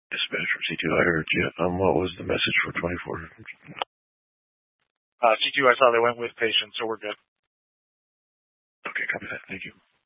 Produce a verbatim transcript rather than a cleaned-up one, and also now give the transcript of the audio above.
Dispatch from C two, I heard you. Um, what was the message for twenty-four? Uh, C two, I saw they went with patient, so we're good. Okay, copy that. Thank you.